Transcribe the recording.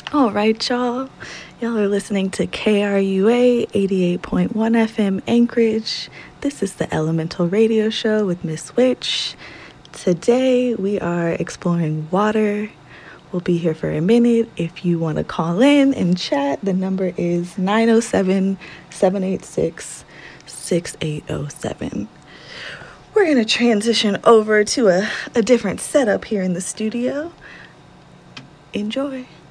All right, y'all. Y'all are listening to KRUA 88.1 FM Anchorage. This is the Elemental Radio Show with Miss Witch. Today we are exploring water. We'll be here for a minute. If you want to call in and chat, the number is 907-786-6807. We're going to transition over to a different setup here in the studio. Enjoy.